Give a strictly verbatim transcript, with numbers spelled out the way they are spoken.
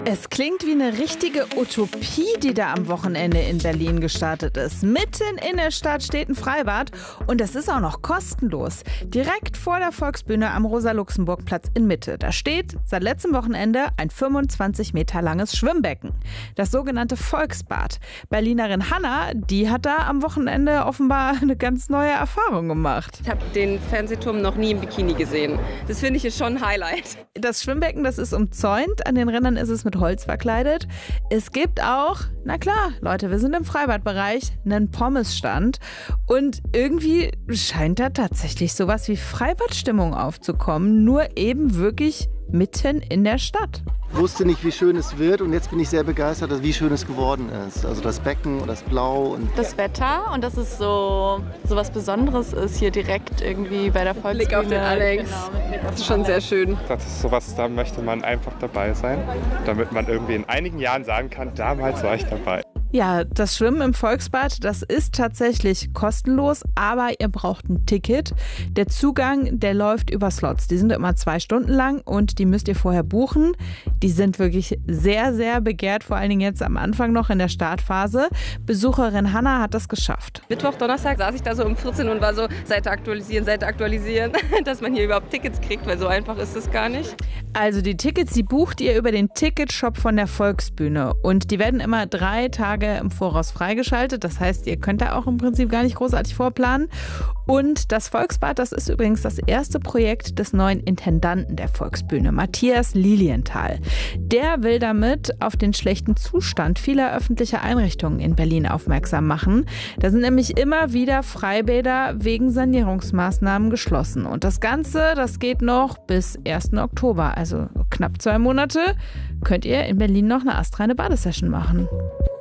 Es klingt wie eine richtige Utopie, die da am Wochenende in Berlin gestartet ist. Mitten in der Stadt steht ein Freibad und das ist auch noch kostenlos. Direkt vor der Volksbühne am Rosa-Luxemburg-Platz in Mitte. Da steht seit letztem Wochenende ein fünfundzwanzig Meter langes Schwimmbecken. Das sogenannte Volksbad. Berlinerin Hanna, die hat da am Wochenende offenbar eine ganz neue Erfahrung gemacht. Ich habe den Fernsehturm noch nie im Bikini gesehen. Das finde ich ist schon ein Highlight. Das Schwimmbecken, das ist umzäunt. An den Rändern ist es mit Holz verkleidet. Es gibt auch, na klar, Leute, wir sind im Freibadbereich, einen Pommesstand. Und irgendwie scheint da tatsächlich sowas wie Freibadstimmung aufzukommen. Nur eben wirklich mitten in der Stadt. Ich wusste nicht, wie schön es wird und jetzt bin ich sehr begeistert, wie schön es geworden ist. Also das Becken und das Blau. Und das Wetter und dass es so, so was Besonderes ist hier direkt irgendwie bei der Volksbühne. Blick auf den Alex. Genau, das ist schon sehr schön. Das ist sowas, da möchte man einfach dabei sein, damit man irgendwie in einigen Jahren sagen kann, damals war ich dabei. Ja, das Schwimmen im Volksbad, das ist tatsächlich kostenlos, aber ihr braucht ein Ticket. Der Zugang, der läuft über Slots. Die sind immer zwei Stunden lang und die müsst ihr vorher buchen. Die sind wirklich sehr, sehr begehrt, vor allen Dingen jetzt am Anfang noch in der Startphase. Besucherin Hanna hat das geschafft. Mittwoch, Donnerstag saß ich da so um vierzehn und war so, Seite aktualisieren, Seite aktualisieren, dass man hier überhaupt Tickets kriegt, weil so einfach ist es gar nicht. Also die Tickets, die bucht ihr über den Ticketshop von der Volksbühne und die werden immer drei Tage im Voraus freigeschaltet. Das heißt, ihr könnt da auch im Prinzip gar nicht großartig vorplanen. Und das Volksbad, das ist übrigens das erste Projekt des neuen Intendanten der Volksbühne, Matthias Lilienthal. Der will damit auf den schlechten Zustand vieler öffentlicher Einrichtungen in Berlin aufmerksam machen. Da sind nämlich immer wieder Freibäder wegen Sanierungsmaßnahmen geschlossen. Und das Ganze, das geht noch bis ersten Oktober, also knapp zwei Monate, könnt ihr in Berlin noch eine astreine Badesession machen.